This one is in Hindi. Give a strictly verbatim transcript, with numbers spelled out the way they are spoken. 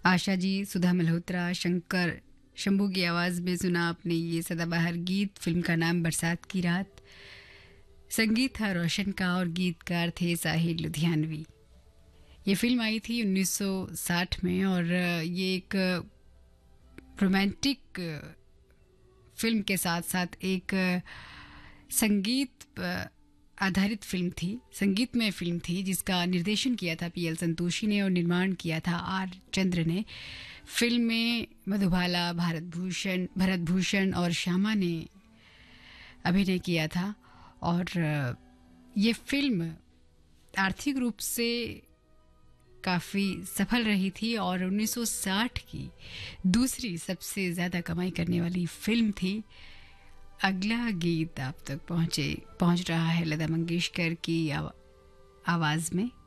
आशा जी, सुधा मल्होत्रा, शंकर शंभू की आवाज़ में सुना आपने ये सदाबहार गीत। फिल्म का नाम बरसात की रात। संगीत था रोशन का और गीतकार थे साहिर लुधियानवी। ये फिल्म आई थी उन्नीस सौ साठ में और ये एक रोमांटिक फिल्म के साथ साथ एक संगीत आधारित फिल्म थी, संगीतमय फिल्म थी, जिसका निर्देशन किया था पी एल संतोषी ने और निर्माण किया था आर चंद्र ने। फिल्म में मधुबाला, भारत भूषण भरत भूषण और श्यामा ने अभिनय किया था और ये फिल्म आर्थिक रूप से काफ़ी सफल रही थी और उन्नीस सौ साठ की दूसरी सबसे ज़्यादा कमाई करने वाली फिल्म थी। अगला गीत आप तक पहुँचे पहुँच रहा है लता मंगेशकर की आवाज़ में।